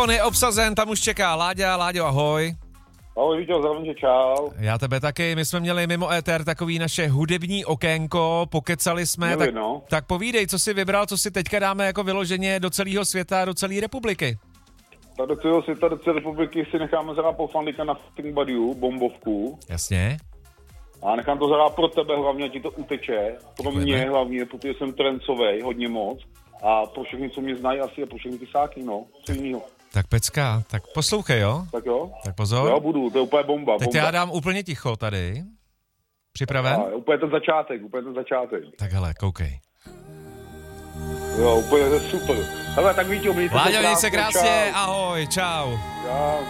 On je obsazen, tam už čeká Láďa. Láďo, ahoj. Ahoj, Víťo, zdravím tě, čau. Já tebe taky, my jsme měli mimo éter takový naše hudební okénko, pokecali jsme, tak povídej, co jsi vybral, co si teďka dáme jako vyloženě do celého světa, do celé republiky. Tak do celého světa, do celé republiky si necháme zahrát po Fandika na Sting Badiu, bombovku. Jasně. A nechám to zahrát pro tebe hlavně, ti to uteče. Pro Děkujeme. mě hlavně, protože jsem trencovej, hodně moc. A pro všechny, co mě znají asi, a pro všechny kysáky, no. Co jinýho. Tak pecka, tak poslouchej, jo? Tak jo? Tak pozor. Jo, budu, to je úplně bomba. Teď bomba. já dám úplně ticho tady. Připraven? A, úplně ten začátek. Tak hele, koukej. Jo, úplně to je super. Hele, tak Víťo, mějte se Láďo, měj se krásně, čau. ahoj, čau. Čau.